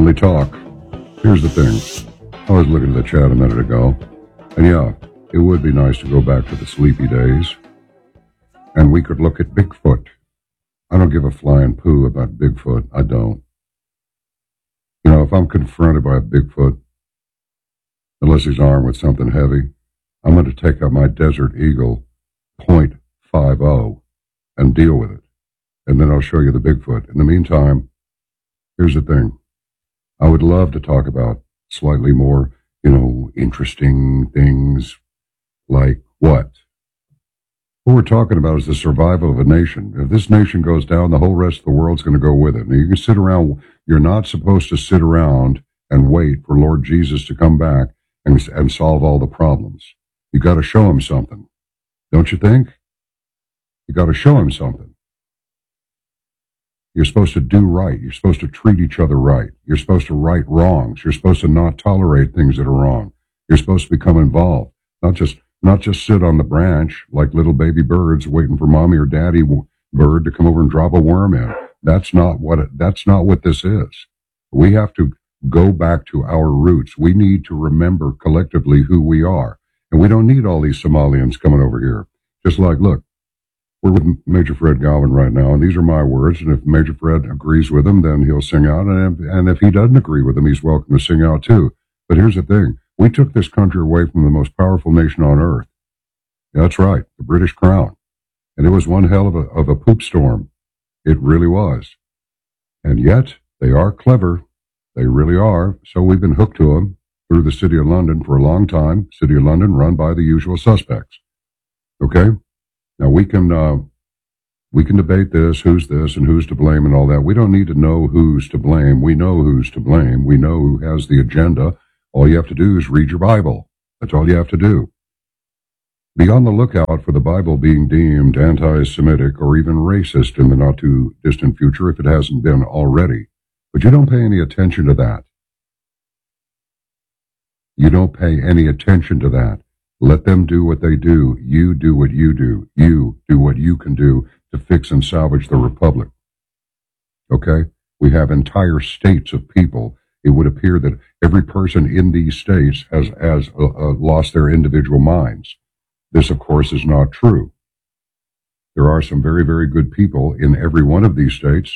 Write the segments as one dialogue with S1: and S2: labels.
S1: Daily Talk. Here's the thing. I was looking at the chat a minute ago, and yeah, it would be nice to go back to the sleepy days, and we could look at Bigfoot. I don't give a flying poo about Bigfoot. I don't. You know, if I'm confronted by a Bigfoot, unless he's armed with something heavy, I'm going to take out my Desert Eagle .50 and deal with it. And then I'll show you the Bigfoot. In the meantime, here's the thing. I would love to talk about slightly more, interesting things like what? What we're talking about is the survival of a nation. If this nation goes down, the whole rest of the world's going to go with it. Now, you can sit around. You're not supposed to sit around and wait for Lord Jesus to come back and solve all the problems. You got to show him something. Don't you think? You got to show him something. You're supposed to do right. You're supposed to treat each other right. You're supposed to right wrongs. You're supposed to not tolerate things that are wrong. You're supposed to become involved. Not just sit on the branch like little baby birds waiting for mommy or daddy bird to come over and drop a worm in. That's not what this is. We have to go back to our roots. We need to remember collectively who we are. And we don't need all these Somalians coming over here. Just like, look, we're with Major Fred Galvin right now, and these are my words, and if Major Fred agrees with them, then he'll sing out, and if he doesn't agree with them, he's welcome to sing out too. But here's the thing. We took this country away from the most powerful nation on earth. Yeah, that's right, the British Crown. And it was one hell of a poop storm. It really was. And yet, they are clever. They really are. So we've been hooked to them through the City of London for a long time. City of London run by the usual suspects. Okay? Now we can debate this, and who's to blame and all that. We don't need to know who's to blame. We know who's to blame. We know who has the agenda. All you have to do is read your Bible. That's all you have to do. Be on the lookout for the Bible being deemed anti-Semitic or even racist in the not-too-distant future if it hasn't been already. But you don't pay any attention to that. You don't pay any attention to that. Let them do what they do. You do what you do. You do what you can do to fix and salvage the republic. Okay? We have entire states of people. It would appear that every person in these states has lost their individual minds. This, of course, is not true. There are some very, very good people in every one of these states,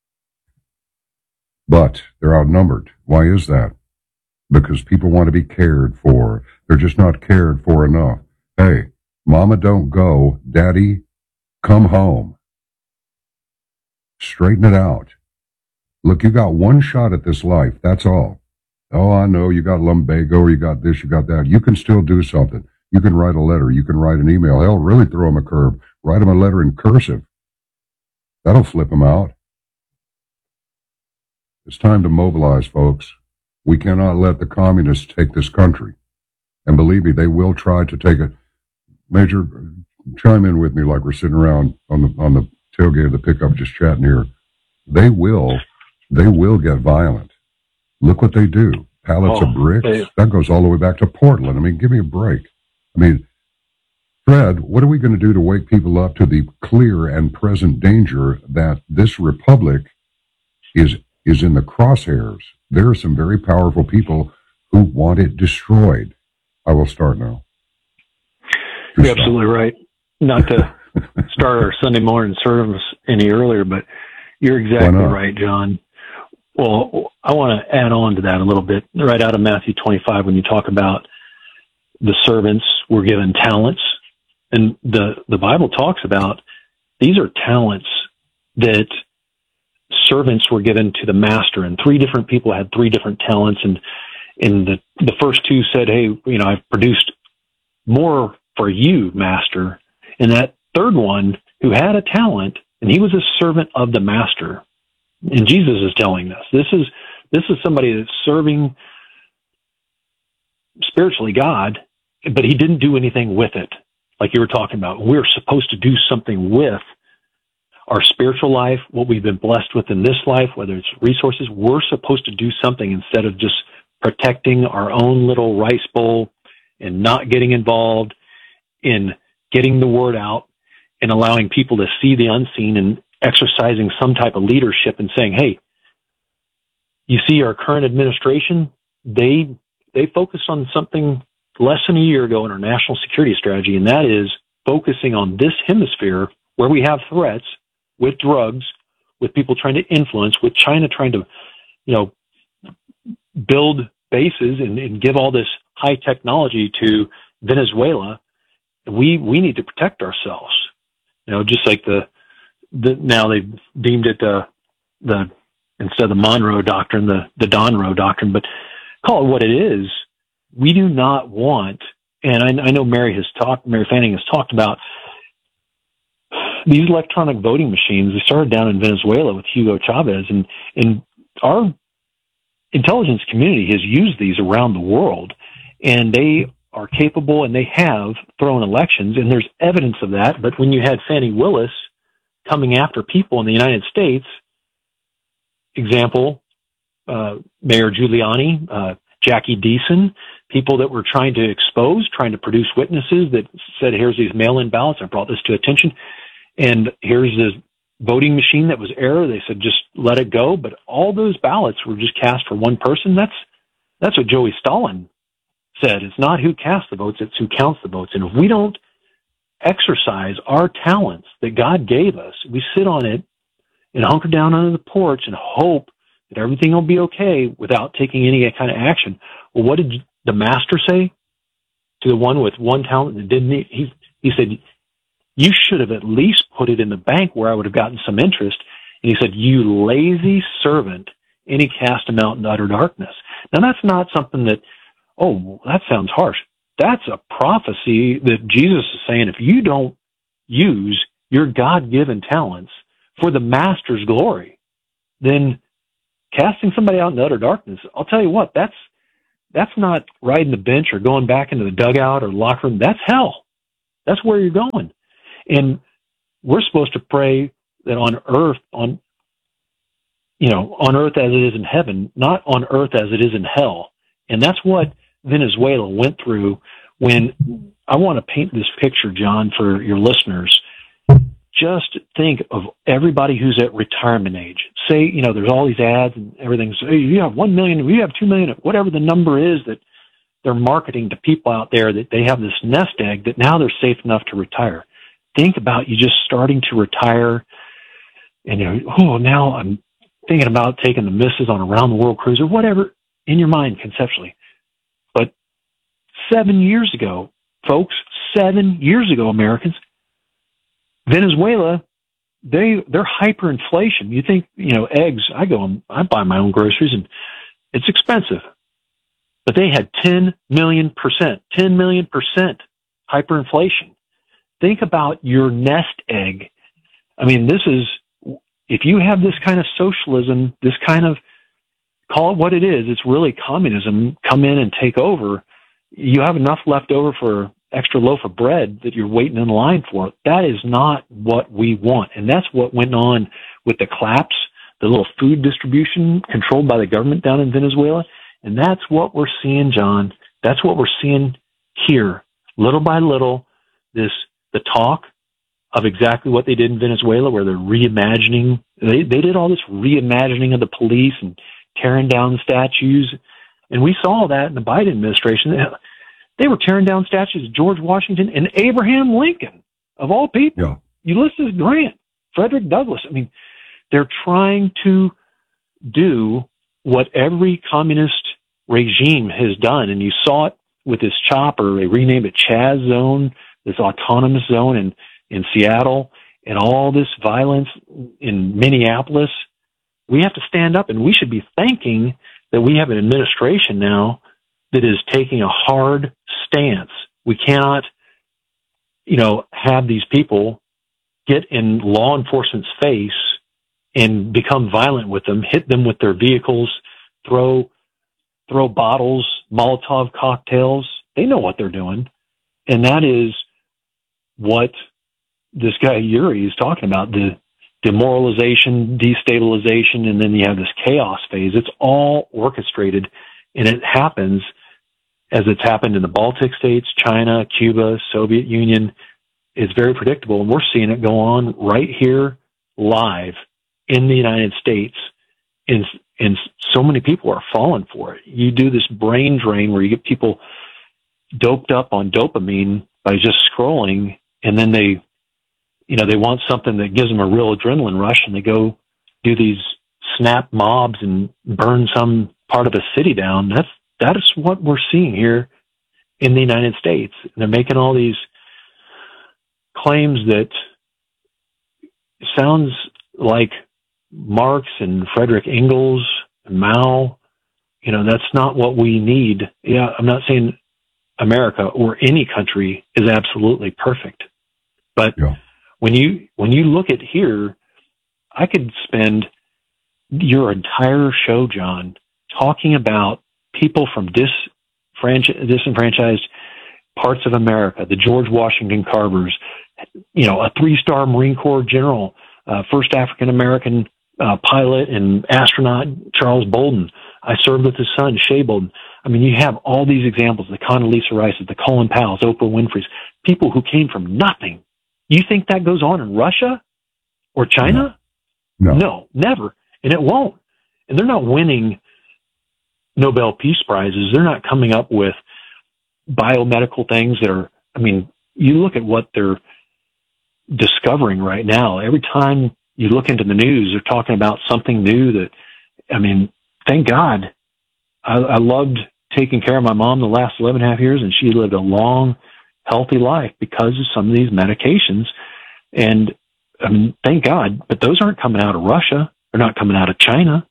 S1: but they're outnumbered. Why is that? Because people want to be cared for. They're just not cared for enough. Hey, mama, don't go. Daddy, come home. Straighten it out. Look, you got one shot at this life. That's all. Oh, I know you got lumbago or you got this, you got that. You can still do something. You can write a letter. You can write an email. Hell, really throw them a curve. Write them a letter in cursive. That'll flip them out. It's time to mobilize, folks. We cannot let the communists take this country. And believe me, they will try to take it. Major, chime in with me like we're sitting around on the tailgate of the pickup just chatting here. They will get violent. Look what they do. Pallets of bricks. That goes all the way back to Portland. I mean, give me a break. I mean, Fred, what are we going to do to wake people up to the clear and present danger that this republic is in the crosshairs? There are some very powerful people who want it destroyed. I will start now.
S2: You're absolutely right. Not to start our Sunday morning service any earlier, but you're exactly right, John. Well, I want to add on to that a little bit. Right out of Matthew 25, when you talk about the servants were given talents, and the Bible talks about these are talents that servants were given to the master, and three different people had three different talents, and the first two said, hey, I've produced more for you, master. And that third one who had a talent, and he was a servant of the master. And Jesus is telling us this is somebody that's serving spiritually God, but he didn't do anything with it. Like you were talking about, we're supposed to do something with our spiritual life, what we've been blessed with in this life, whether it's resources. We're supposed to do something instead of just protecting our own little rice bowl and not getting involved in getting the word out and allowing people to see the unseen and exercising some type of leadership and saying, hey, You see our current administration, they focused on something less than a year ago in our national security strategy, and that is focusing on this hemisphere where we have threats with drugs, with people trying to influence, with China trying to, build bases and give all this high technology to Venezuela. We need to protect ourselves. Just like now they've deemed it the instead of the Monroe Doctrine, the Donroe Doctrine, but call it what it is. We do not want, and I know Mary Fanning has talked about these electronic voting machines. They started down in Venezuela with Hugo Chavez, and our intelligence community has used these around the world, and they are capable, and they have thrown elections, and there's evidence of that. But when you had Fannie Willis coming after people in the United States, example, Mayor Giuliani, Jackie Deason, people that were trying to produce witnesses that said, here's these mail-in ballots, I brought this to attention, and here's this voting machine that was error. They said, just let it go. But all those ballots were just cast for one person. That's what Joey Stalin said. It's not who casts the votes, it's who counts the votes. And if we don't exercise our talents that God gave us, we sit on it and hunker down under the porch and hope that everything will be okay without taking any kind of action. Well, what did the master say to the one with one talent that didn't need? He said, you should have at least put it in the bank where I would have gotten some interest. And he said, you lazy servant, and he cast him out in utter darkness. Now, that's not something that, that sounds harsh. That's a prophecy that Jesus is saying, if you don't use your God-given talents for the master's glory, then casting somebody out in utter darkness, I'll tell you what, that's not riding the bench or going back into the dugout or locker room. That's hell. That's where you're going. And we're supposed to pray that on earth as it is in heaven, not on earth as it is in hell. And that's what Venezuela went through. When I want to paint this picture, John, for your listeners, just think of everybody who's at retirement age. Say, there's all these ads and everything. So you have 1 million, you have 2 million, whatever the number is that they're marketing to people out there, that they have this nest egg that now they're safe enough to retire. Think about you just starting to retire, and now I'm thinking about taking the missus on a round the world cruise or whatever in your mind conceptually. But 7 years ago, folks, 7 years ago, Americans, Venezuela, they're hyperinflation. You think, eggs, I buy my own groceries and it's expensive, but they had 10 million percent hyperinflation. Think about your nest egg. I mean, if you have this kind of socialism, this kind of, call it what it is, it's really communism, come in and take over, you have enough left over for extra loaf of bread that you're waiting in line for. That is not what we want. And that's what went on with the CLAPS, the little food distribution controlled by the government down in Venezuela. And that's what we're seeing, John. That's what we're seeing here. Little by little, the talk of exactly what they did in Venezuela, where they're reimagining. They did all this reimagining of the police and tearing down statues. And we saw that in the Biden administration. They were tearing down statues of George Washington and Abraham Lincoln, of all people.
S1: Yeah.
S2: Ulysses Grant, Frederick Douglass. I mean, they're trying to do what every communist regime has done. And you saw it with this chopper. They renamed it Chaz Zone, this autonomous zone in Seattle, and all this violence in Minneapolis. We have to stand up, and we should be thanking that we have an administration now that is taking a hard stance. We cannot, have these people get in law enforcement's face and become violent with them, hit them with their vehicles, throw bottles, Molotov cocktails. They know what they're doing. And that is what this guy Yuri is talking about, the demoralization, destabilization, and then you have this chaos phase. It's all orchestrated, and it happens as it's happened in the Baltic states, China, Cuba, Soviet Union. It's very predictable, and we're seeing it go on right here live in the United States. And And so many people are falling for it. You do this brain drain where you get people doped up on dopamine by just scrolling, and then they want something that gives them a real adrenaline rush, and they go do these snap mobs and burn some part of a city down. That is what we're seeing here in the United States. And they're making all these claims that sounds like Marx and Frederick Engels and Mao. That's not what we need. Yeah, I'm not saying America or any country is absolutely perfect, but when you look at here, I could spend your entire show, John, talking about people from disenfranchised parts of America, the George Washington Carvers, a 3-star Marine Corps general, first African-American pilot and astronaut, Charles Bolden. I served with his son, Shea Bolden. I mean, you have all these examples, the Condoleezza Rices, the Colin Powells, Oprah Winfrey's, people who came from nothing. You think that goes on in Russia or China? No, never. And it won't. And they're not winning Nobel Peace Prizes. They're not coming up with biomedical things that are, you look at what they're discovering right now. Every time you look into the news, they're talking about something new that, thank God. I loved taking care of my mom the last 11 and a half years, and she lived a long, healthy life because of some of these medications. And thank God, but those aren't coming out of Russia. They're not coming out of China.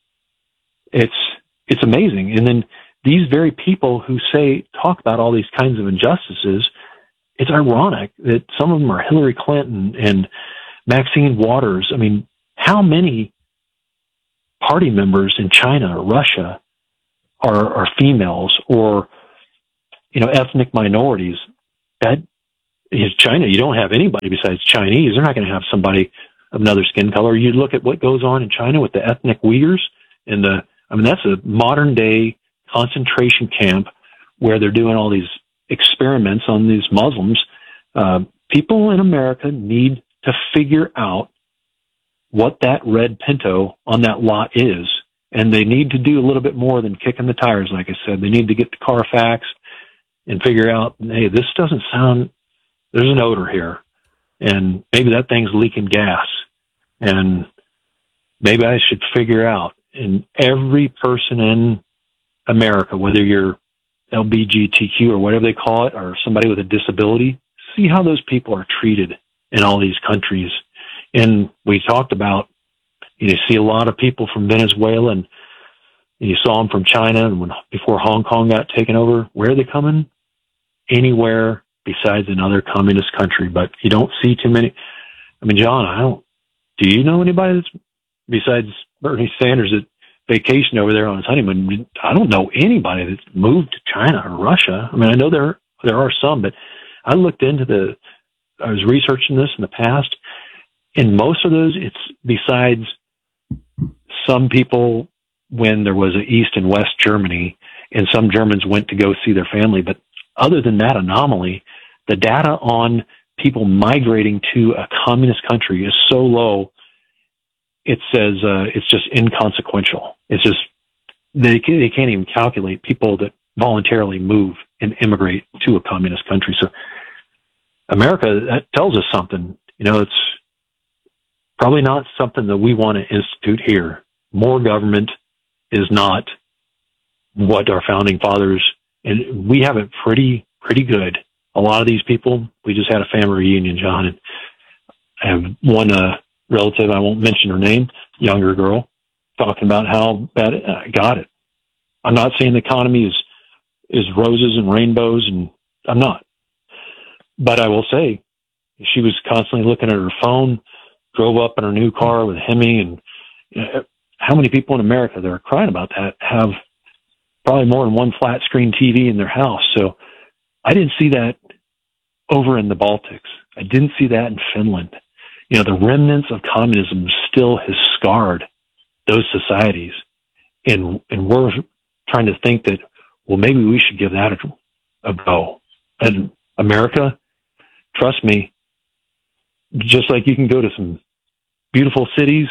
S2: It's amazing. And then these very people who talk about all these kinds of injustices, it's ironic that some of them are Hillary Clinton and Maxine Waters. How many party members in China or Russia are females or, ethnic minorities? That is China. You don't have anybody besides Chinese. They're not going to have somebody of another skin color. You look at what goes on in China with the ethnic Uyghurs and that's a modern day concentration camp where they're doing all these experiments on these Muslims. People in America need to figure out what that red Pinto on that lot is. And they need to do a little bit more than kicking the tires. Like I said, they need to get the Carfax and figure out, hey, this doesn't sound, there's an odor here. And maybe that thing's leaking gas. And maybe I should figure out, and every person in America, whether you're LGBTQ or whatever they call it, or somebody with a disability, see how those people are treated in all these countries. And we talked about, you see a lot of people from Venezuela, and you saw them from China, and before Hong Kong got taken over, where are they coming? Anywhere besides another communist country. But you don't see too many. John, do you know anybody that's, besides Bernie Sanders, that vacation over there on his honeymoon? I don't know anybody that's moved to China or Russia. I know there are some, but I was researching this in the past, and most of those, it's besides some people when there was an East and West Germany, and some Germans went to go see their family. But other than that anomaly, the data on people migrating to a communist country is so low, it says it's just inconsequential. It's just, they can't even calculate people that voluntarily move and immigrate to a communist country. So America, that tells us something. It's probably not something that we want to institute here. More government is not what our founding fathers, and we have it pretty good. A lot of these people, we just had a family reunion, John, and I have one relative, I won't mention her name, younger girl, talking about how bad I got it. I'm not saying the economy is roses and rainbows, and I'm not. But I will say, she was constantly looking at her phone, drove up in her new car with a Hemi, and how many people in America that are crying about that have probably more than one flat screen TV in their house? So I didn't see that over in the Baltics. I didn't see that in Finland. The remnants of communism still has scarred those societies. And we're trying to think that, well, maybe we should give that a go. And America, trust me, just like you can go to some beautiful cities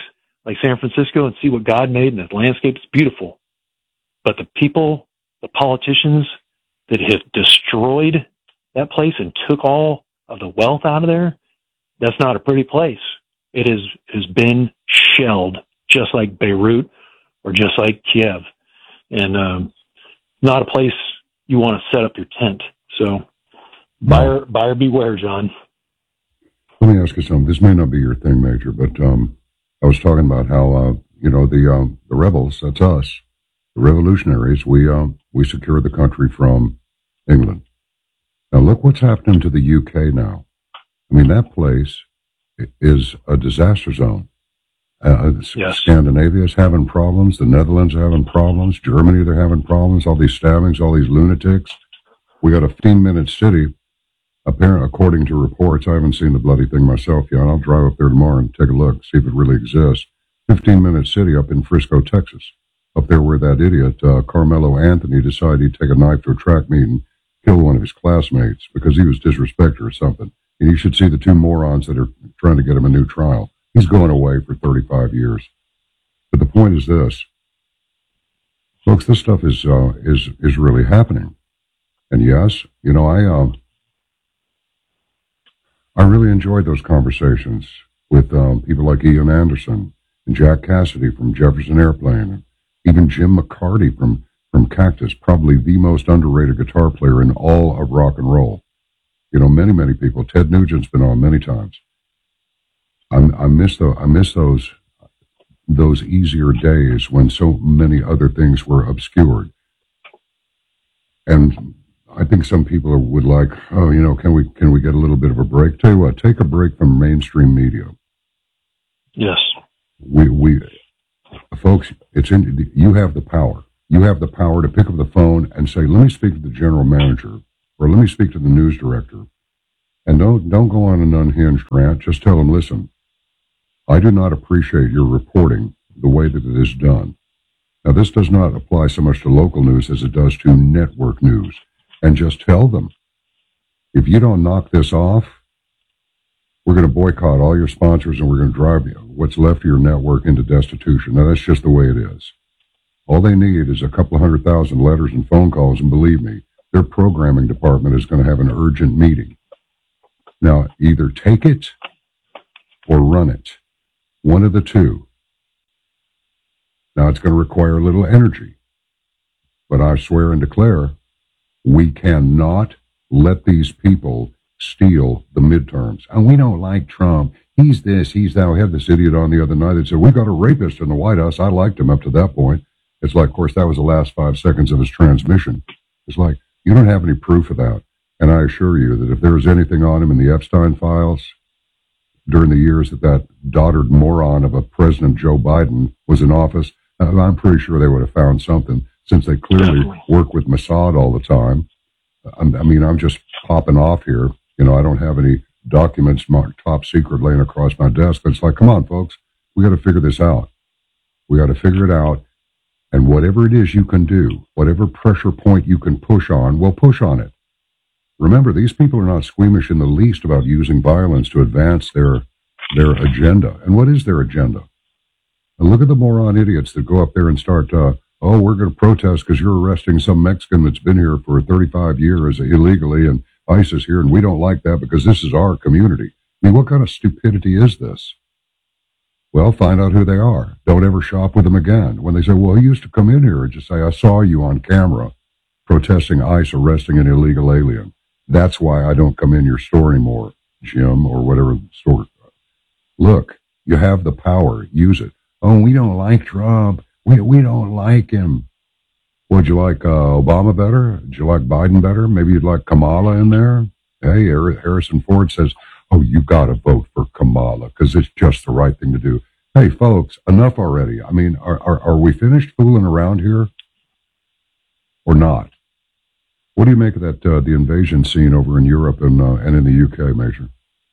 S2: like San Francisco and see what God made, and the landscape's beautiful. But the people, the politicians that have destroyed that place and took all of the wealth out of there, that's not a pretty place. It has been shelled, just like Beirut or just like Kiev, and not a place you want to set up your tent. So buyer beware, John.
S1: Let me ask you something. This may not be your thing, Major, but I was talking about how the rebels, that's us, the revolutionaries, we secured the country from England. Now look what's happening to the UK now. I mean, that place is a disaster zone.
S2: Yes.
S1: Scandinavia is having problems. The Netherlands are having problems. Germany, they're having problems. All these stabbings, all these lunatics. We got a 15-minute city. Apparently, according to reports, I haven't seen the bloody thing myself yet. I'll drive up there tomorrow and take a look, see if it really exists. 15-minute city up in Frisco, Texas. Up there where that idiot, Carmelo Anthony, decided he'd take a knife to a track meet and kill one of his classmates because he was disrespected or something. And you should see the two morons that are trying to get him a new trial. He's going away for 35 years. But the point is this. Folks, this stuff is really happening. And yes, I really enjoyed those conversations with people like Ian Anderson and Jack Cassidy from Jefferson Airplane, and even Jim McCarty from Cactus, probably the most underrated guitar player in all of rock and roll. Many people. Ted Nugent's been on many times. I miss those easier days when so many other things were obscured. And I think some people would like, can we get a little bit of a break? Tell you what, take a break from mainstream media.
S2: Yes.
S1: We folks, you have the power. You have the power to pick up the phone and say, let me speak to the general manager, or let me speak to the news director. And don't go on an unhinged rant. Just tell them, listen, I do not appreciate your reporting the way that it is done. Now, this does not apply so much to local news as it does to network news. And just tell them, if you don't knock this off, we're going to boycott all your sponsors and we're going to drive what's left of your network into destitution. Now, that's just the way it is. All they need is a couple of 100,000 letters and phone calls, and believe me, their programming department is going to have an urgent meeting. Now, either take it or run it. One of the two. Now, it's going to require a little energy. But I swear and declare, we cannot let these people steal the midterms. And we don't like Trump. He's this, he's that. We had this idiot on the other night that said, we got a rapist in the White House. I liked him up to that point. It's like, of course, that was the last 5 seconds of his transmission. It's like, you don't have any proof of that. And I assure you that if there was anything on him in the Epstein files during the years that dotard moron of a President Joe Biden was in office, I'm pretty sure they would have found something, since they clearly work with Mossad all the time. I'm just popping off here. I don't have any documents marked top secret laying across my desk. But it's like, come on, folks, we got to figure this out. We got to figure it out. And whatever it is you can do, whatever pressure point you can push on, we'll push on it. Remember, these people are not squeamish in the least about using violence to advance their agenda. And what is their agenda? And look at the moron idiots that go up there and start, we're going to protest because you're arresting some Mexican that's been here for 35 years illegally, and ISIS here, and we don't like that because this is our community. I mean, what kind of stupidity is this? Well, find out who they are. Don't ever shop with them again. When they say, well, he used to come in here and just say, I saw you on camera protesting ICE arresting an illegal alien. That's why I don't come in your store anymore, Jim, or whatever store. Look, you have the power. Use it. Oh, we don't like Trump. We don't like him. Would you like Obama better? Would you like Biden better? Maybe you'd like Kamala in there? Hey, Harrison Ford says, oh, you got to vote for Kamala because it's just the right thing to do. Hey, folks, enough already. I mean, are we finished fooling around here or not? What do you make of that, the invasion scene over in Europe and in the UK, Major?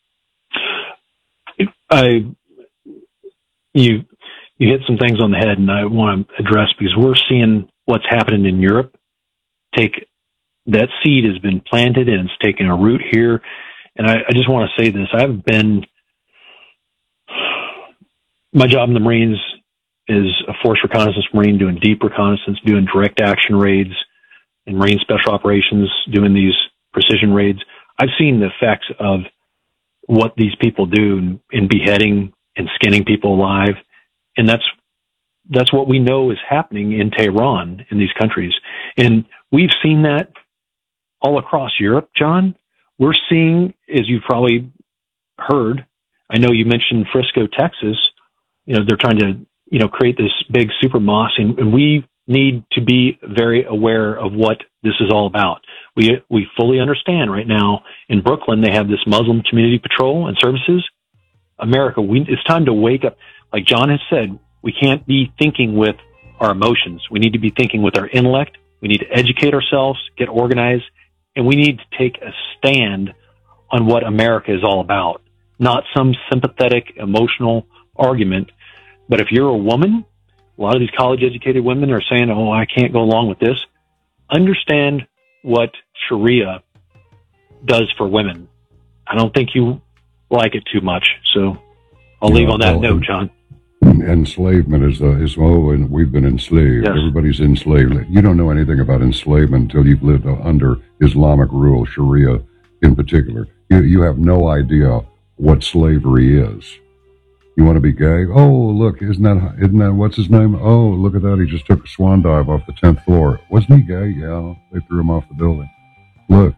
S2: You hit some things on the head, and I want to address, because we're seeing what's happening in Europe. That seed has been planted and it's taken a root here. And I just want to say this. I've been my job in the Marines is a force reconnaissance Marine doing deep reconnaissance, doing direct action raids, and Marine special operations doing these precision raids. I've seen the effects of what these people do in beheading and skinning people alive. And that's what we know is happening in Tehran, in these countries. And we've seen that all across Europe, John. We're seeing, as you've probably heard, I know you mentioned Frisco, Texas, they're trying to, create this big super mosque, and we need to be very aware of what this is all about. We fully understand right now in Brooklyn, they have this Muslim community patrol and services. America, it's time to wake up. Like John has said, we can't be thinking with our emotions. We need to be thinking with our intellect. We need to educate ourselves, get organized, and we need to take a stand on what America is all about, not some sympathetic, emotional argument. But if you're a woman, a lot of these college-educated women are saying, oh, I can't go along with this. Understand what Sharia does for women. I don't think you like it too much, so I'll leave on that note, John.
S1: Enslavement is and we've been enslaved. Yes. Everybody's enslaved. You don't know anything about enslavement until you've lived under Islamic rule, Sharia in particular. You have no idea what slavery is. You want to be gay? Oh, look, isn't that what's his name? Oh, look at that. He just took a swan dive off the 10th floor. Wasn't he gay? Yeah, they threw him off the building. Look,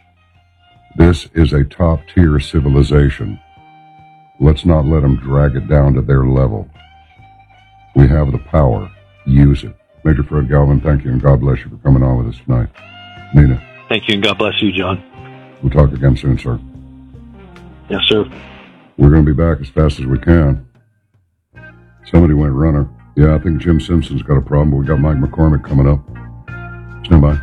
S1: this is a top-tier civilization. Let's not let them drag it down to their level. We have the power. Use it. Major Fred Galvin, thank you, and God bless you for coming on with us tonight. Nina.
S2: Thank you, and God bless you, John.
S1: We'll talk again soon, sir.
S2: Yes, sir.
S1: We're going to be back as fast as we can. Somebody went runner. Yeah, I think Jim Simpson's got a problem, but we got Mike McCormick coming up. Stand by.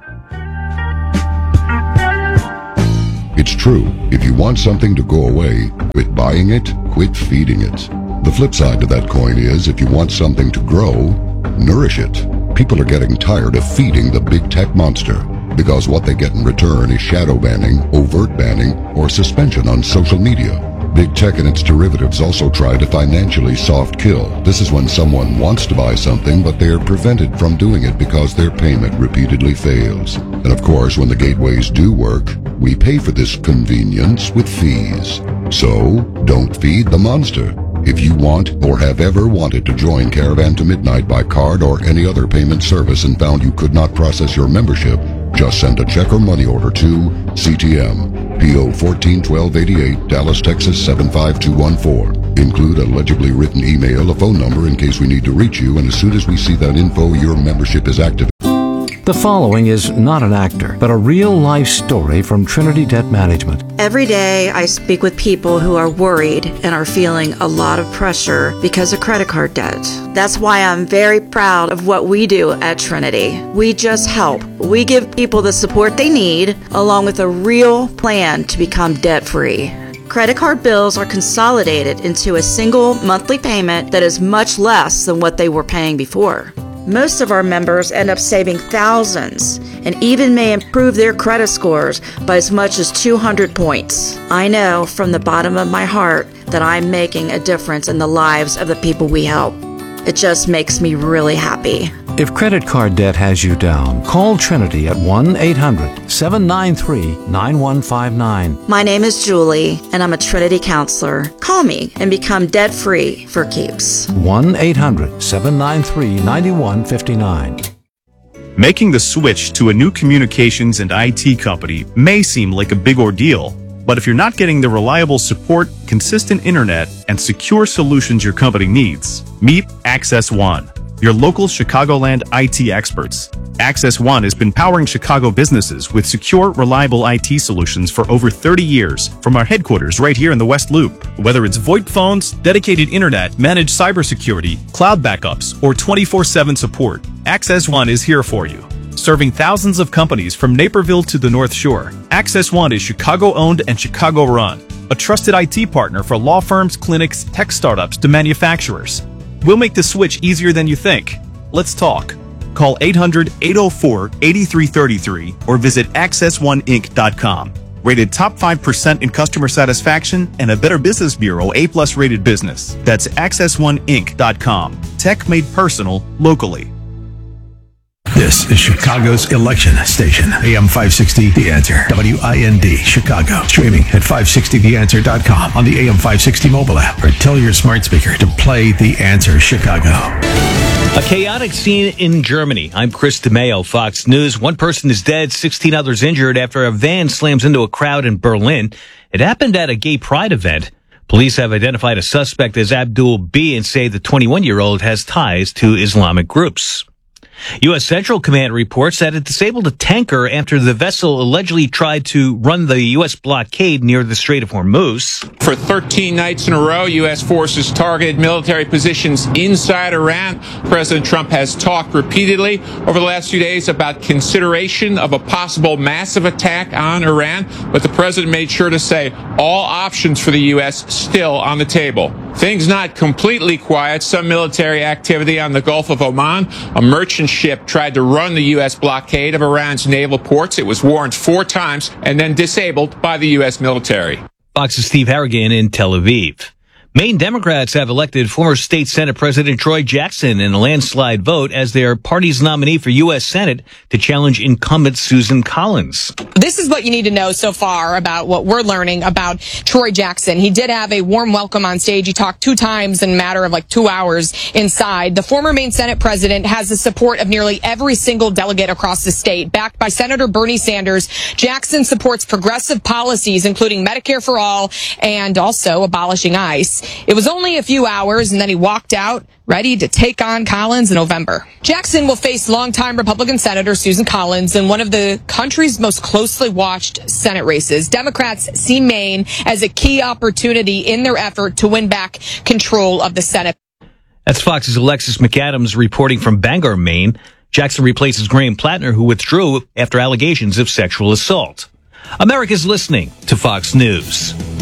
S3: It's true. If you want something to go away, quit buying it, quit feeding it. The flip side to that coin is, if you want something to grow, nourish it. People are getting tired of feeding the big tech monster, because what they get in return is shadow banning, overt banning, or suspension on social media. Big tech and its derivatives also try to financially soft kill. This is when someone wants to buy something, but they are prevented from doing it because their payment repeatedly fails. And of course, when the gateways do work, we pay for this convenience with fees. So, don't feed the monster. If you want or have ever wanted to join Caravan to Midnight by card or any other payment service and found you could not process your membership, just send a check or money order to CTM, P.O. 141288, Dallas, Texas 75214. Include a legibly written email, a phone number in case we need to reach you, and as soon as we see that info, your membership is activated.
S4: The following is not an actor, but a real-life story from Trinity Debt Management.
S5: Every day, I speak with people who are worried and are feeling a lot of pressure because of credit card debt. That's why I'm very proud of what we do at Trinity. We just help. We give people the support they need, along with a real plan to become debt-free. Credit card bills are consolidated into a single monthly payment that is much less than what they were paying before. Most of our members end up saving thousands and even may improve their credit scores by as much as 200 points. I know from the bottom of my heart that I'm making a difference in the lives of the people we help. It just makes me really happy.
S4: If credit card debt has you down, call Trinity at 1-800-793-9159.
S5: My name is Julie, and I'm a Trinity counselor. Call me and become debt-free for keeps.
S4: 1-800-793-9159.
S6: Making the switch to a new communications and IT company may seem like a big ordeal, but if you're not getting the reliable support, consistent internet, and secure solutions your company needs, meet Access One, your local Chicagoland IT experts. Access One has been powering Chicago businesses with secure, reliable IT solutions for over 30 years from our headquarters right here in the West Loop. Whether it's VoIP phones, dedicated internet, managed cybersecurity, cloud backups, or 24/7 support, Access One is here for you. Serving thousands of companies from Naperville to the North Shore, Access One is Chicago-owned and Chicago-run, a trusted IT partner for law firms, clinics, tech startups to manufacturers. We'll make the switch easier than you think. Let's talk. Call 800-804-8333 or visit accessoneinc.com. rated top 5% in customer satisfaction, and a Better Business Bureau A+ rated business. That's AccessOneInc.com. Tech made personal locally.
S7: This is Chicago's election station. AM 560, The Answer. WIND, Chicago. Streaming at 560theanswer.com on the AM 560 mobile app, or tell your smart speaker to play The Answer Chicago.
S8: A chaotic scene in Germany. I'm Chris DeMeo, Fox News. One person is dead, 16 others injured after a van slams into a crowd in Berlin. It happened at a gay pride event. Police have identified a suspect as Abdul B and say the 21-year-old has ties to Islamic groups. U.S. Central Command reports that it disabled a tanker after the vessel allegedly tried to run the U.S. blockade near the Strait of Hormuz.
S9: For 13 nights in a row, U.S. forces targeted military positions inside Iran. President Trump has talked repeatedly over the last few days about consideration of a possible massive attack on Iran, but the president made sure to say all options for the U.S. still on the table. Things not completely quiet. Some military activity on the Gulf of Oman. A merchant ship tried to run the U.S. blockade of Iran's naval ports. It was warned 4 times and then disabled by the U.S. military.
S8: Fox's Steve Harrigan in Tel Aviv. Maine Democrats have elected former state Senate President Troy Jackson in a landslide vote as their party's nominee for U.S. Senate to challenge incumbent Susan Collins.
S10: This is what you need to know so far about what we're learning about Troy Jackson. He did have a warm welcome on stage. He talked 2 times in a matter of 2 hours inside. The former Maine Senate president has the support of nearly every single delegate across the state. Backed by Senator Bernie Sanders, Jackson supports progressive policies, including Medicare for all and also abolishing ICE. It was only a few hours, and then he walked out ready to take on Collins in November. Jackson will face longtime Republican Senator Susan Collins in one of the country's most closely watched Senate races. Democrats see Maine as a key opportunity in their effort to win back control of the Senate.
S8: That's Fox's Alexis McAdams reporting from Bangor, Maine. Jackson replaces Graham Plattner, who withdrew after allegations of sexual assault. America's listening to Fox News.